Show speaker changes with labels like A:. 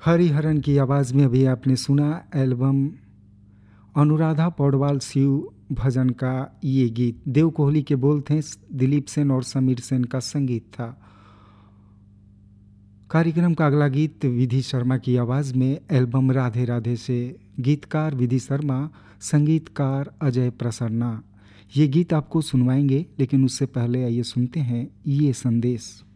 A: हरिहरन की आवाज़ में अभी आपने सुना एल्बम अनुराधा पौडवाल शिव भजन का ये गीत। देव कोहली के बोल थे, दिलीप सेन और समीर सेन का संगीत था। कार्यक्रम का अगला गीत विधि शर्मा की आवाज़ में एल्बम राधे राधे से। गीतकार विधि शर्मा, संगीतकार अजय प्रसन्ना। ये गीत आपको सुनवाएंगे, लेकिन उससे पहले आइए सुनते हैं ये संदेश।